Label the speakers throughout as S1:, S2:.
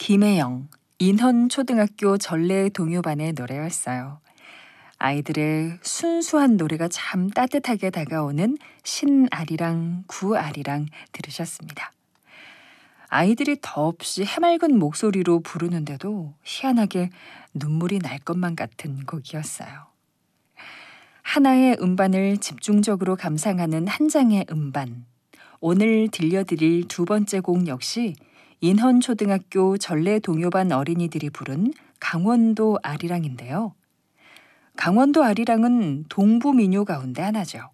S1: 김혜영, 인헌초등학교 전래 동요반의 노래였어요. 아이들의 순수한 노래가 참 따뜻하게 다가오는 신아리랑 구아리랑 들으셨습니다. 아이들이 더없이 해맑은 목소리로 부르는데도 희한하게 눈물이 날 것만 같은 곡이었어요. 하나의 음반을 집중적으로 감상하는 한 장의 음반. 오늘 들려드릴 두 번째 곡 역시 인헌초등학교 전래 동요반 어린이들이 부른 강원도 아리랑인데요. 강원도 아리랑은 동부 민요 가운데 하나죠.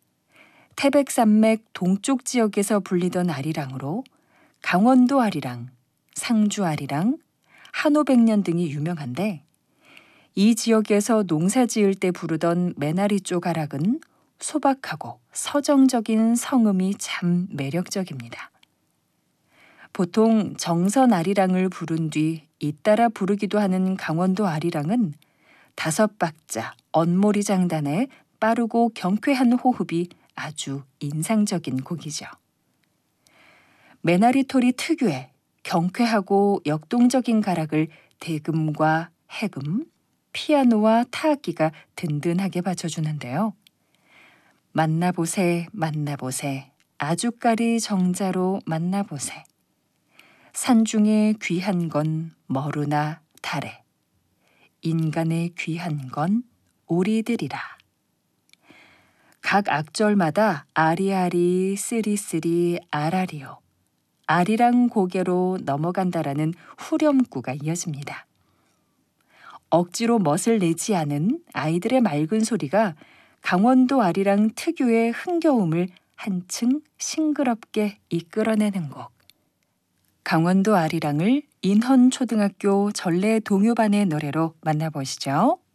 S1: 태백산맥 동쪽 지역에서 불리던 아리랑으로 강원도 아리랑, 상주 아리랑, 한오백년 등이 유명한데 이 지역에서 농사 지을 때 부르던 매나리 쪽 가락은 소박하고 서정적인 성음이 참 매력적입니다. 보통 정선 아리랑을 부른 뒤 잇따라 부르기도 하는 강원도 아리랑은 5박자 언모리 장단의 빠르고 경쾌한 호흡이 아주 인상적인 곡이죠. 매나리토리 특유의 경쾌하고 역동적인 가락을 대금과 해금, 피아노와 타악기가 든든하게 받쳐주는데요. 만나보세 만나보세 아주까리 정자로 만나보세 산중에 귀한 건 머루나 달에 인간의 귀한 건 우리들이라. 각 악절마다 아리아리 쓰리쓰리 아라리요 아리랑 고개로 넘어간다라는 후렴구가 이어집니다. 억지로 멋을 내지 않은 아이들의 맑은 소리가 강원도 아리랑 특유의 흥겨움을 한층 싱그럽게 이끌어내는 곡. 강원도 아리랑을 인헌초등학교 전래 동요반의 노래로 만나보시죠.